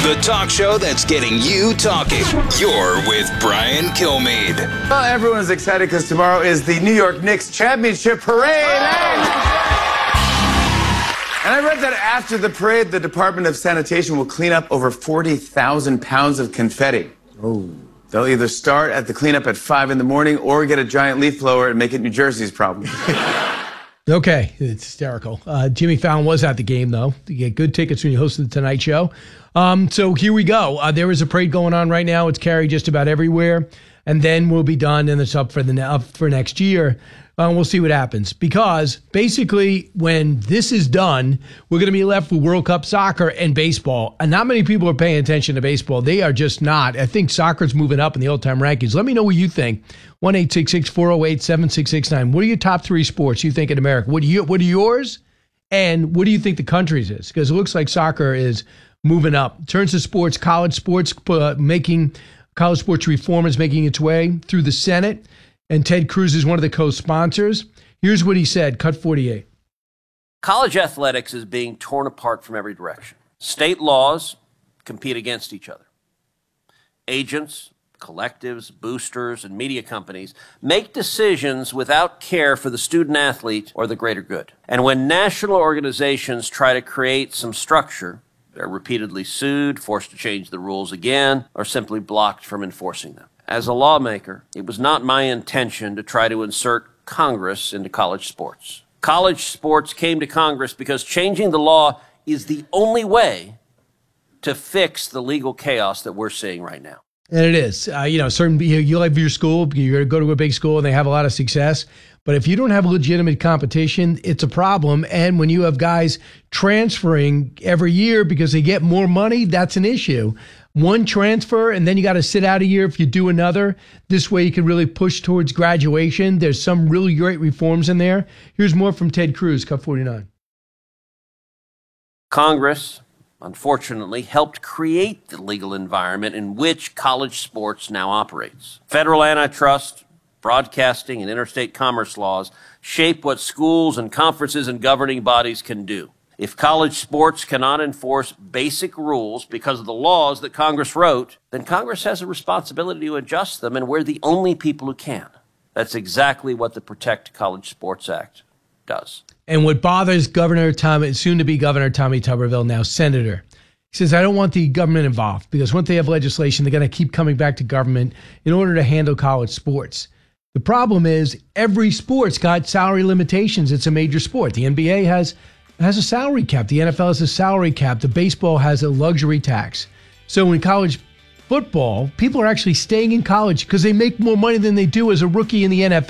the talk show that's getting you talking. You're with Brian Kilmeade. Well, everyone is excited because tomorrow is the New York Knicks championship parade. And I read that after the parade, the Department of Sanitation will clean up over 40,000 pounds of confetti. Oh. They'll either start at the cleanup at 5 in the morning or get a giant leaf blower and make it New Jersey's problem. Okay, it's hysterical. Jimmy Fallon was at the game, though. You get good tickets when you host the Tonight Show. So here we go. There is a parade going on right now. It's carried just about everywhere. And then we'll be done, and it's up for next year. We'll see what happens. Because basically, when this is done, we're going to be left with World Cup soccer and baseball. And not many people are paying attention to baseball. They are just not. I think soccer's moving up in the all-time rankings. Let me know what you think. 1-866-408-7669. What are your top 3 sports you think in America? What are yours? And what do you think the country's is? Because it looks like soccer is moving up. In terms of sports, college sports reform is making its way through the Senate. And Ted Cruz is one of the co-sponsors. Here's what he said, cut 48. College athletics is being torn apart from every direction. State laws compete against each other. Agents, collectives, boosters, and media companies make decisions without care for the student athlete or the greater good. And when national organizations try to create some structure, they're repeatedly sued, forced to change the rules again, or simply blocked from enforcing them. As a lawmaker, it was not my intention to try to insert Congress into college sports. College sports came to Congress because changing the law is the only way to fix the legal chaos that we're seeing right now. And it is. You like your school, you're going to go to a big school and they have a lot of success. But if you don't have legitimate competition, it's a problem. And when you have guys transferring every year because they get more money, that's an issue. One transfer, and then you got to sit out a year if you do another. This way you can really push towards graduation. There's some really great reforms in there. Here's more from Ted Cruz, cut 49. Congress, unfortunately, helped create the legal environment in which college sports now operates. Federal antitrust, broadcasting, and interstate commerce laws shape what schools and conferences and governing bodies can do. If college sports cannot enforce basic rules because of the laws that Congress wrote, then Congress has a responsibility to adjust them, and we're the only people who can. That's exactly what the Protect College Sports Act does. And what bothers soon-to-be Governor Tommy Tuberville, now Senator, he says, I don't want the government involved because once they have legislation, they're going to keep coming back to government in order to handle college sports. The problem is every sport's got salary limitations. It's a major sport. The NBA has a salary cap. The NFL has a salary cap. The baseball has a luxury tax. So in college football, people are actually staying in college because they make more money than they do as a rookie in the NFL.